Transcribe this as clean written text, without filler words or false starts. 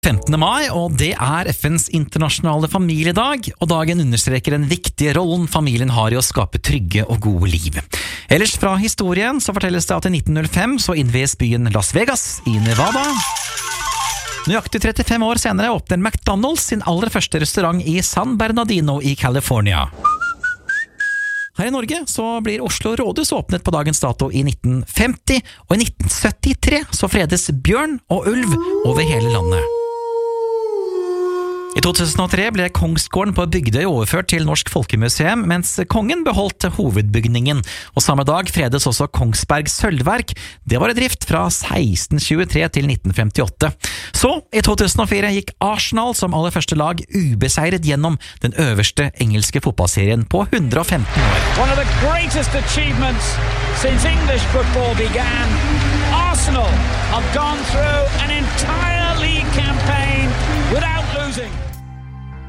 15. mai, og det FNs internasjonale familiedag, og dagen understreker den viktige rollen familien har i å skape trygge og gode liv. Ellers fra historien så fortelles det at i 1905 så innvies byen Las Vegas i Nevada. Nøyaktig 35 år senere åpner McDonald's sin aller første restaurant i San Bernardino i California. Her i Norge så blir Oslo Rådhus åpnet på dagens dato i 1950, og i 1973 så fredes bjørn og ulv over hele landet. I 2003 ble Kongsgården på Bygdøy overført til Norsk Folkemuseum, mens kongen beholdt hovedbygningen, og samme dag fredes også Kongsberg Sølvverk. Det var i drift fra 1623 til 1958. Så, i 2004 gikk Arsenal som aller første lag ubeseiret gjennom den øverste engelske fotballserien på 115 år. One of the greatest achievements since English football began. Arsenal have gone through an entire league campaign